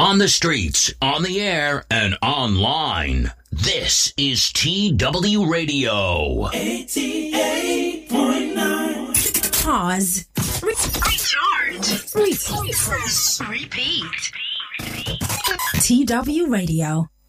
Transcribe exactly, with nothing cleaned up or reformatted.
on the streets, on the air, and online. This is T W Radio. eighty-eight point nine. Pause. Re- Recharge. Refresh. Repeat. T W Radio.